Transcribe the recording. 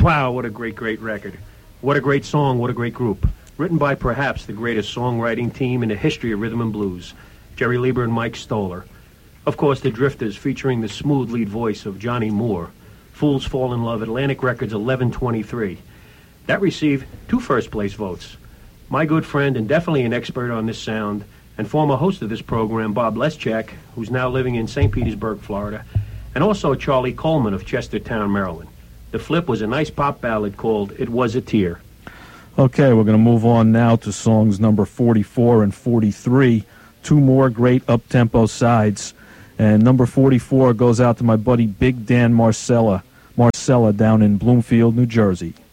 Wow, what a great record. What a great song, what a great group. Written by perhaps the greatest songwriting team in the history of rhythm and blues, Jerry Leiber and Mike Stoller. Of course, the Drifters, featuring the smooth lead voice of Johnny Moore. Fools Fall in Love, Atlantic Records 1123. That received 2 first-place votes. My good friend and definitely an expert on this sound and former host of this program, Bob Leschak, who's now living in St. Petersburg, Florida, and also Charlie Coleman of Chestertown, Maryland. The flip was a nice pop ballad called It Was a Tear. Okay, we're going to move on now to songs number 44 and 43, 2 more great up-tempo sides. And number 44 goes out to my buddy Big Dan Marcella down in Bloomfield, New Jersey.